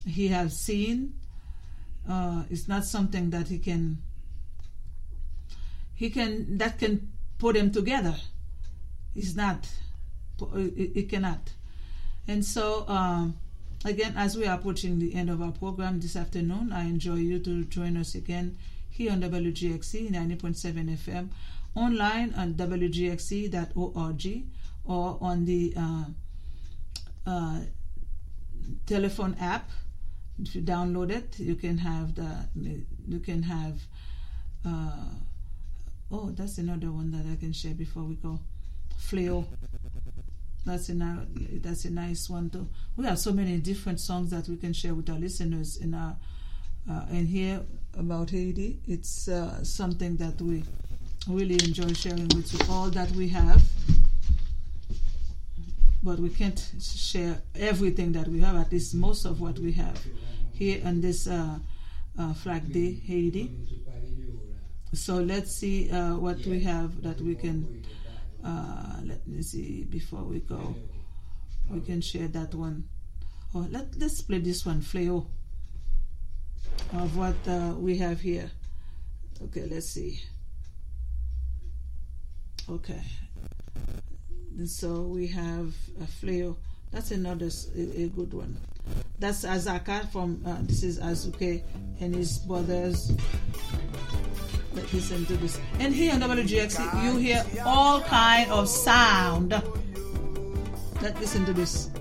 he has seen. It's not something that he can that can put him together. It's not. It cannot. And so, again, as we are approaching the end of our program this afternoon, I enjoy you to join us again here on WGXC 90.7 FM, online on WGXC.org, or on the telephone app. If you download it, you can have that's another one that I can share before we go. Fleo. That's a nice one too. We have so many different songs that we can share with our listeners in our and here about Haiti. It's something that we really enjoy sharing with you, all that we have. But we can't share everything that we have, at least most of what we have here on this Flag Day, Haiti. So let's see what we have that we can, let me see, before we go, we can share that one. Oh, let's play this one, Fleo, of what we have here. Okay, let's see. Okay. So we have a Fleo. That's another a good one. That's Azaka from this is Azuke and his brothers. Let's listen to this. And here on WGXC, you hear all kind of sound. Let's listen to this.